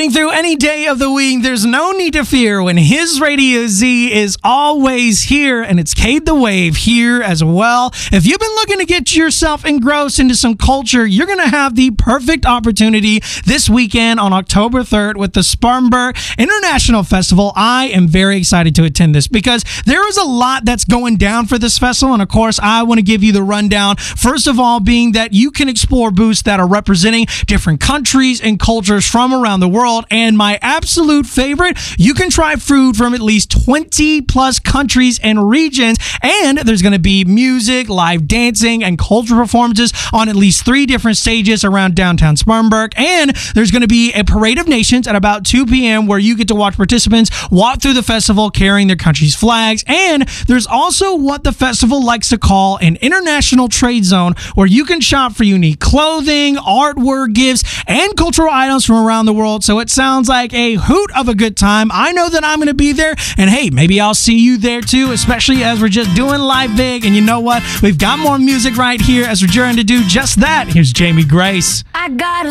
Getting through any day of the week, there's no need to fear when his Radio Z is always here, and it's Cade the Wave here as well. If you've been looking to get yourself engrossed into some culture, you're going to have the perfect opportunity this weekend on October 3rd with the Spartanburg International Festival. I am very excited to attend this because there is a lot that's going down for this festival, and of course, I want to give you the rundown. First of all, being that you can explore booths that are representing different countries and cultures from around the world, and my absolute favorite, you can try food from at least 20 plus countries and regions, and there's going to be music, live dancing, and cultural performances on at least 3 different stages around downtown Spartanburg, and there's going to be a parade of nations at about 2 p.m. where you get to watch participants walk through the festival carrying their country's flags, and there's also what the festival likes to call an international trade zone where you can shop for unique clothing, artwork, gifts, and cultural items from around the world. So it sounds like a hoot of a good time. I know that I'm going to be there, and hey, maybe I'll see you there too, especially as we're just doing live big. And you know what? We've got more music right here as we're trying to do just that. Here's Jamie Grace. I got